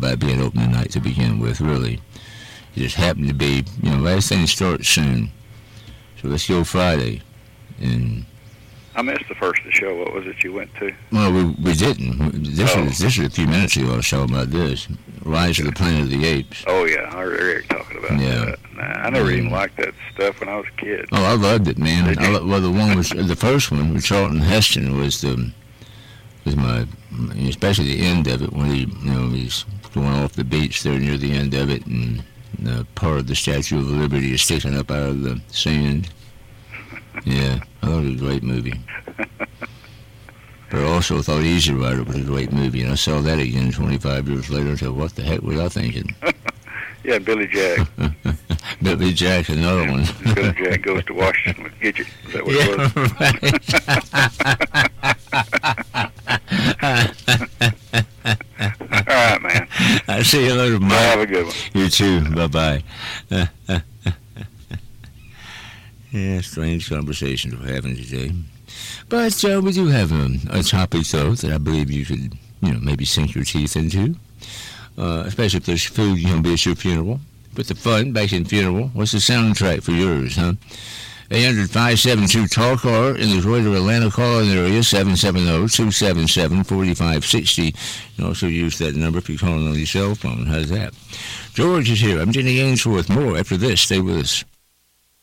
about being opening night to begin with, really. It just happened to be, last thing starts soon. So let's go Friday. And I missed the first of the show. What was it you went to? well, we didn't. This was a few minutes ago I was talking about this. Rise of the Planet of the Apes. Oh, yeah. I heard Eric talking about that. Nah, I never even liked that stuff when I was a kid. Oh, I loved it, man. The first one with Charlton Heston was my, especially the end of it when he's going off the beach there near the end of it, and part of the Statue of Liberty is sticking up out of the sand. Yeah, I thought it was a great movie. But I also thought Easy Rider was a great movie, and I saw that again 25 years later and said, what the heck was I thinking? Yeah, Billy Jack. Billy Jack, another one. Billy Jack goes to Washington with Gidget. Is that what it was? All right, man. I'll see you later, Mike. Have a good one. You too. Bye-bye. Yeah, strange conversations we're having today. But we do have a topic, though, that I believe you could, maybe sink your teeth into. Especially if there's food you're going to be at your funeral. Put the fun back in funeral. What's the soundtrack for yours, huh? 800-572-TALK or in the greater Atlanta call-in area, 770-277-4560. You can also use that number if you're calling on your cell phone. How's that? George is here. I'm Jenny Ainsworth. More after this. Stay with us.